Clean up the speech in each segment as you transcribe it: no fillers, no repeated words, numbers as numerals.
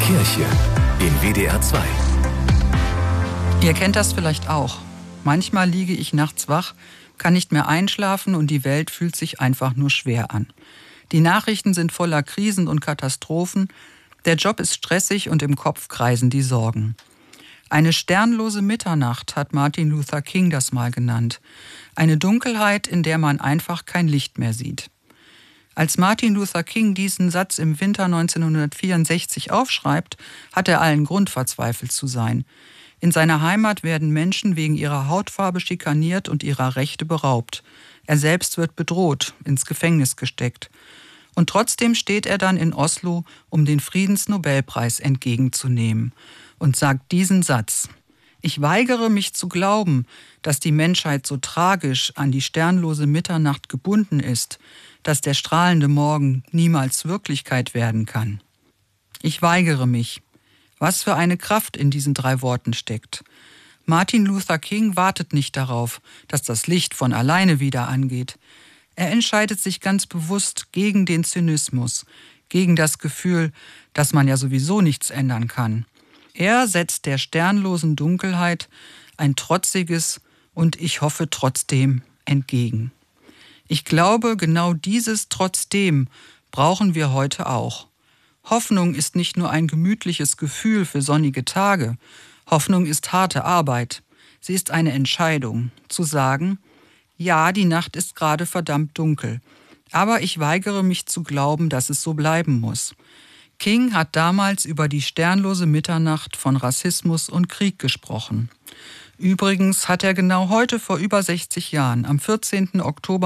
Kirche in WDR 2. Ihr kennt das vielleicht auch. Manchmal liege ich nachts wach, kann nicht mehr einschlafen und die Welt fühlt sich einfach nur schwer an. Die Nachrichten sind voller Krisen und Katastrophen, der Job ist stressig und im Kopf kreisen die Sorgen. Eine sternlose Mitternacht hat Martin Luther King das mal genannt. Eine Dunkelheit, in der man einfach kein Licht mehr sieht. Als Martin Luther King diesen Satz im Winter 1964 aufschreibt, hat er allen Grund, verzweifelt zu sein. In seiner Heimat werden Menschen wegen ihrer Hautfarbe schikaniert und ihrer Rechte beraubt. Er selbst wird bedroht, ins Gefängnis gesteckt. Und trotzdem steht er dann in Oslo, um den Friedensnobelpreis entgegenzunehmen und sagt diesen Satz: Ich weigere mich zu glauben, dass die Menschheit so tragisch an die sternlose Mitternacht gebunden ist, dass der strahlende Morgen niemals Wirklichkeit werden kann. Ich weigere mich. Was für eine Kraft in diesen 3 Worten steckt. Martin Luther King wartet nicht darauf, dass das Licht von alleine wieder angeht. Er entscheidet sich ganz bewusst gegen den Zynismus, gegen das Gefühl, dass man ja sowieso nichts ändern kann. Er setzt der sternlosen Dunkelheit ein trotziges und ich hoffe trotzdem entgegen. Ich glaube, genau dieses Trotzdem brauchen wir heute auch. Hoffnung ist nicht nur ein gemütliches Gefühl für sonnige Tage. Hoffnung ist harte Arbeit. Sie ist eine Entscheidung, zu sagen: Ja, die Nacht ist gerade verdammt dunkel, aber ich weigere mich zu glauben, dass es so bleiben muss. King hat damals über die sternlose Mitternacht von Rassismus und Krieg gesprochen. Übrigens hat er genau heute vor über 60 Jahren, am 14. Oktober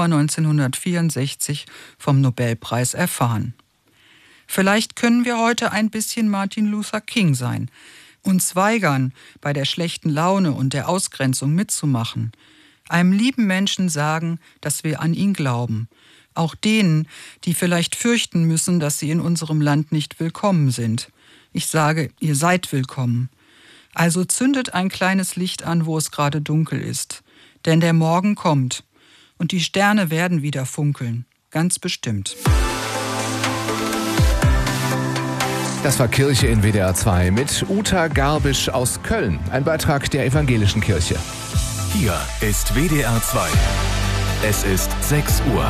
1964, vom Nobelpreis erfahren. Vielleicht können wir heute ein bisschen Martin Luther King sein, uns weigern, bei der schlechten Laune und der Ausgrenzung mitzumachen, einem lieben Menschen sagen, dass wir an ihn glauben, auch denen, die vielleicht fürchten müssen, dass sie in unserem Land nicht willkommen sind. Ich sage, ihr seid willkommen. Also zündet ein kleines Licht an, wo es gerade dunkel ist, denn der Morgen kommt und die Sterne werden wieder funkeln, ganz bestimmt. Das war Kirche in WDR 2 mit Uta Garbisch aus Köln, ein Beitrag der Evangelischen Kirche. Hier ist WDR 2. Es ist 6 Uhr.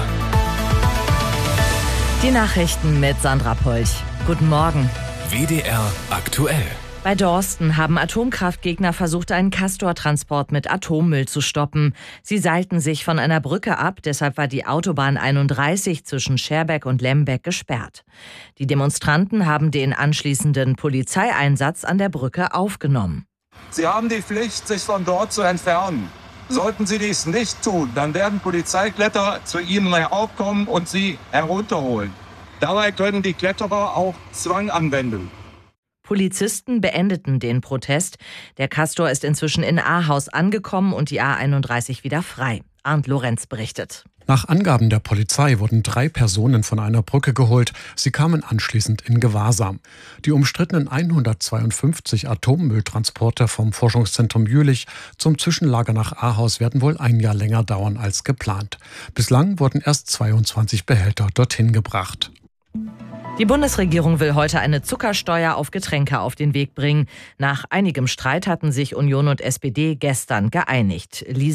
Die Nachrichten mit Sandra Polch. Guten Morgen. WDR aktuell. Bei Dorsten haben Atomkraftgegner versucht, einen Castor-Transport mit Atommüll zu stoppen. Sie seilten sich von einer Brücke ab, deshalb war die Autobahn 31 zwischen Scherbeck und Lembeck gesperrt. Die Demonstranten haben den anschließenden Polizeieinsatz an der Brücke aufgenommen. Sie haben die Pflicht, sich von dort zu entfernen. Sollten Sie dies nicht tun, dann werden Polizeikletterer zu Ihnen heraufkommen und Sie herunterholen. Dabei können die Kletterer auch Zwang anwenden. Polizisten beendeten den Protest. Der Castor ist inzwischen in Ahaus angekommen und die A31 wieder frei. Arndt Lorenz berichtet. Nach Angaben der Polizei wurden 3 Personen von einer Brücke geholt. Sie kamen anschließend in Gewahrsam. Die umstrittenen 152 Atommülltransporter vom Forschungszentrum Jülich zum Zwischenlager nach Ahaus werden wohl ein Jahr länger dauern als geplant. Bislang wurden erst 22 Behälter dorthin gebracht. Die Bundesregierung will heute eine Zuckersteuer auf Getränke auf den Weg bringen. Nach einigem Streit hatten sich Union und SPD gestern geeinigt.